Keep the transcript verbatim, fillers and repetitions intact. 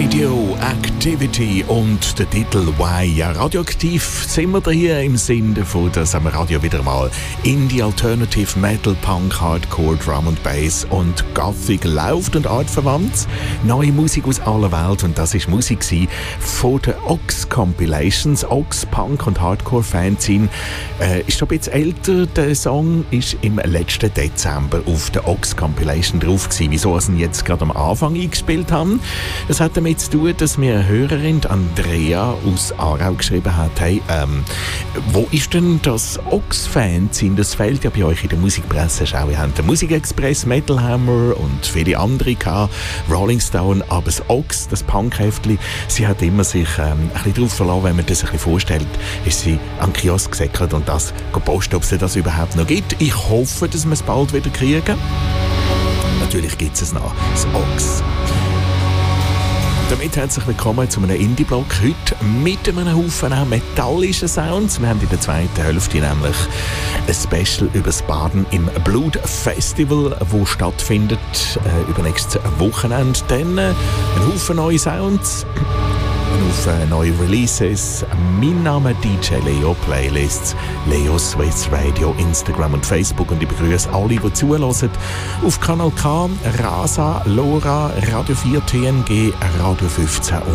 Radioactivity und der Titel Why. Ja, radioaktiv sind wir da hier im Sinne davon, dass am Radio wieder mal Indie, Alternative, Metal, Punk, Hardcore, Drum und Bass und Gothic läuft und artverwandt. Neue Musik aus aller Welt, und das ist Musik von den Ox Compilations. Ox, Punk und Hardcore Fanzine äh, ist schon ein bisschen älter. Der Song ist im letzten Dezember auf der Ox Compilation drauf gewesen. Wieso ich ihn jetzt gerade am Anfang eingespielt habe? Das hat damit zu tun, dass mir eine Hörerin, Andrea aus Aarau, geschrieben hat, hey, ähm, wo ist denn das Ox-Fanzine? Das fehlt ja bei euch in der Musikpresse. Schau, wir haben den Musikexpress, Metal Hammer und viele andere gehabt, Rolling Stone, aber das Ox, das Punk-Heftli, sie hat immer sich ähm, ein bisschen darauf verlassen, wenn man das ein bisschen vorstellt, ist sie am Kiosk gesäckert und das gepostet, ob es das überhaupt noch gibt. Ich hoffe, dass wir es bald wieder kriegen. Natürlich gibt es noch, das Ox. Damit herzlich willkommen zu einem Indie-Blog. Heute mit einem Haufen auch metallischen Sounds. Wir haben in der zweiten Hälfte nämlich ein Special über das Baden im Blood Festival, das stattfindet äh, über nächstes Wochenende. Dann äh, ein Haufen neue Sounds, ein Haufen neue Releases. Mein Name D J Leo, Playlists, Leo Swiss Radio, Instagram und Facebook. Und ich begrüße alle, die zuhören auf Kanal K, Rasa, Lora, Radio vier, T N G, Radio fünfzehn und